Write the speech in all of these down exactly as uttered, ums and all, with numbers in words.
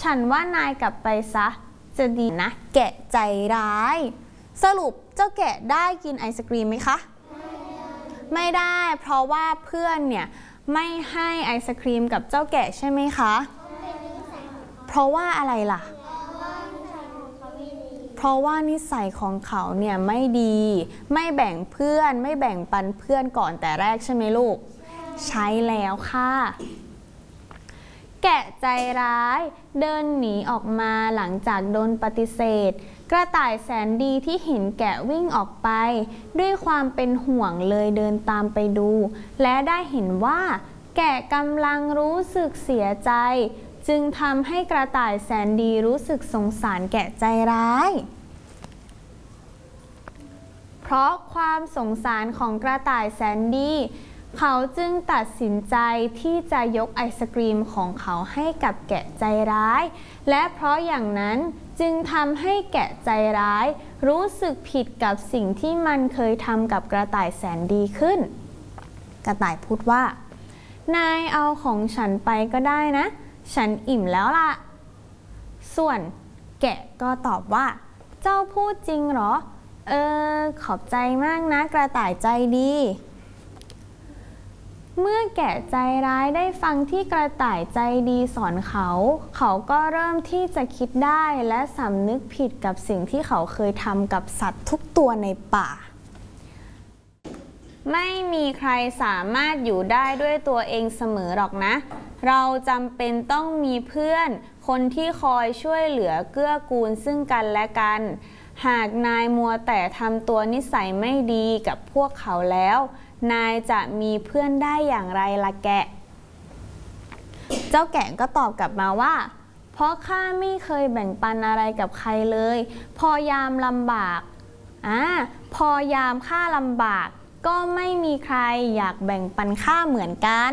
ฉันว่านายกลับไปซะจะดีนะแกะใจร้ายสรุปเจ้าแกะได้กินไอศกรีมไหมคะไม่ได้เพราะว่าเพื่อนเนี่ยไม่ให้ไอศกรีมกับเจ้าแกะใช่ไหมคะเพราะว่าอะไรล่ะเพราะว่านิสัยของเขาเนี่ยไม่ดีไม่แบ่งเพื่อนไม่แบ่งปันเพื่อนก่อนแต่แรกใช่ไหมลูกใช่แล้วค่ะแกะใจร้ายเดินหนีออกมาหลังจากโดนปฏิเสธกระต่ายแสนดีที่เห็นแกะวิ่งออกไปด้วยความเป็นห่วงเลยเดินตามไปดูและได้เห็นว่าแกะกำลังรู้สึกเสียใจจึงทำให้กระต่ายแสนดีรู้สึกสงสารแกะใจร้ายเพราะความสงสารของกระต่ายแสนดีเขาจึงตัดสินใจที่จะยกไอศกรีมของเขาให้กับแกะใจร้ายและเพราะอย่างนั้นจึงทำให้แกะใจร้ายรู้สึกผิดกับสิ่งที่มันเคยทำกับกระต่ายแสนดีขึ้นกระต่ายพูดว่านายเอาของฉันไปก็ได้นะฉันอิ่มแล้วล่ะส่วนแกะก็ตอบว่าเจ้าพูดจริงเหรอเออขอบใจมากนะกระต่ายใจดีเมื่อแกะใจร้ายได้ฟังที่กระต่ายใจดีสอนเขาเขาก็เริ่มที่จะคิดได้และสำนึกผิดกับสิ่งที่เขาเคยทำกับสัตว์ทุกตัวในป่าไม่มีใครสามารถอยู่ได้ด้วยตัวเองเสมอหรอกนะเราจำเป็นต้องมีเพื่อนคนที่คอยช่วยเหลือเกื้อกูลซึ่งกันและกันหากนายมัวแต่ทำตัวนิสัยไม่ดีกับพวกเขาแล้วนายจะมีเพื่อนได้อย่างไรล่ะแกะเจ้าแกะก็ตอบกลับมาว่าเพราะข้าไม่เคยแบ่งปันอะไรกับใครเลยพอยามลำบากอ่าพอยามข้าลำบากก็ไม่มีใครอยากแบ่งปันข้าเหมือนกัน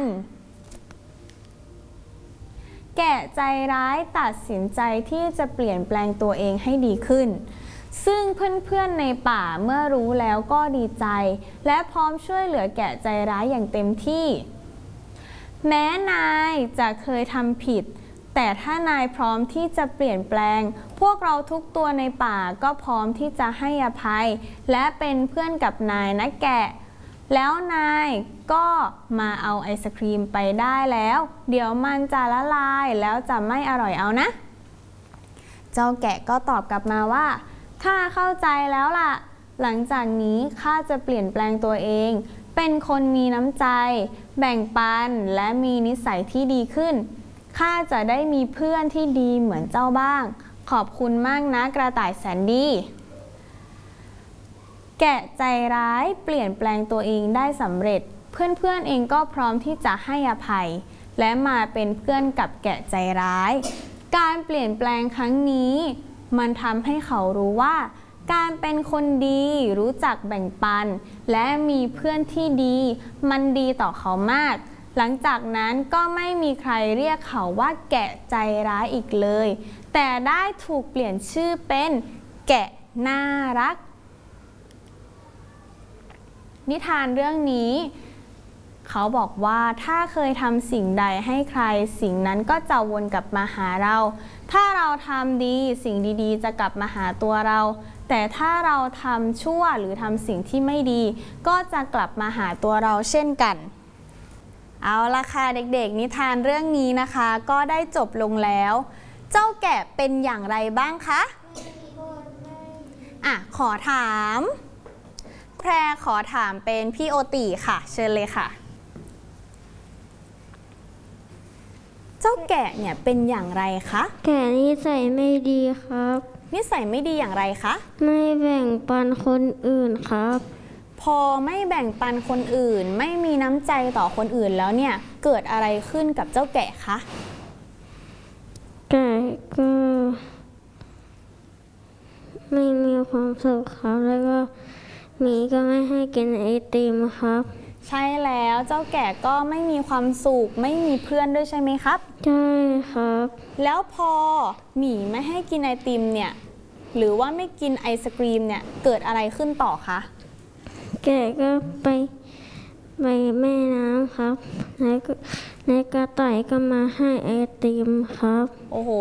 แกะใจร้ายตัดสินใจที่จะเปลี่ยนแปลงตัวเองให้ดีขึ้นซึ่งเพื่อนๆในป่าเมื่อรู้แล้วก็ดีใจและพร้อมช่วยเหลือแกะใจร้ายอย่างเต็มที่แม้นายจะเคยทำผิดแต่ถ้านายพร้อมที่จะเปลี่ยนแปลงพวกเราทุกตัวในป่าก็พร้อมที่จะให้อภัยและเป็นเพื่อนกับนายนะแกะแล้วนายก็มาเอาไอศครีมไปได้แล้วเดี๋ยวมันจะละลายแล้วจะไม่อร่อยเอานะเจ้าแกะก็ตอบกลับมาว่าข้าเข้าใจแล้วล่ะหลังจากนี้ข้าจะเปลี่ยนแปลงตัวเองเป็นคนมีน้ำใจแบ่งปันและมีนิสัยที่ดีขึ้นข้าจะได้มีเพื่อนที่ดีเหมือนเจ้าบ้างขอบคุณมากนะกระต่ายแสนดีแกะใจร้ายเปลี่ยนแปลงตัวเองได้สำเร็จเพื่อนๆเองก็พร้อมที่จะให้อภัยและมาเป็นเพื่อนกับแกะใจร้ายการเปลี่ยนแปลงครั้งนี้มันทำให้เขารู้ว่าการเป็นคนดีรู้จักแบ่งปันและมีเพื่อนที่ดีมันดีต่อเขามากหลังจากนั้นก็ไม่มีใครเรียกเขาว่าแกะใจร้ายอีกเลยแต่ได้ถูกเปลี่ยนชื่อเป็นแกะน่ารักนิทานเรื่องนี้เขาบอกว่าถ้าเคยทำสิ่งใดให้ใครสิ่งนั้นก็จะวนกลับมาหาเราถ้าเราทำดีสิ่งดีๆจะกลับมาหาตัวเราแต่ถ้าเราทำชั่วหรือทำสิ่งที่ไม่ดีก็จะกลับมาหาตัวเราเช่นกันเอาล่ะค่ะเด็กๆนิทานเรื่องนี้นะคะก็ได้จบลงแล้วเจ้าแกะเป็นอย่างไรบ้างคะอ่ะขอถามแพรขอถามเป็นพี่โอติค่ะเชิญเลยค่ะเจ้าแกะเนี่ยเป็นอย่างไรคะแกะนิสัยไม่ดีครับนิสัยไม่ดีอย่างไรคะไม่แบ่งปันคนอื่นครับพอไม่แบ่งปันคนอื่นไม่มีน้ำใจต่อคนอื่นแล้วเนี่ยเกิดอะไรขึ้นกับเจ้าแกะคะแกะก็ไม่มีความสุขครับแล้วก็หมีก็ไม่ให้กินไอติมครับใช่แล้วเจ้าแกะก็ไม่มีความสุขไม่มีเพื่อนด้วยใช่ไหมครับใช่ครับแล้วพอหมีไม่ให้กินไอติมเนี่ยหรือว่าไม่กินไอศกรีมเนี่ยเกิดอะไรขึ้นต่อคะแกะก็ไปไปแม่น้ำครับแล้วก็กระต่ายก็มาให้ไอติมครับโอ้โห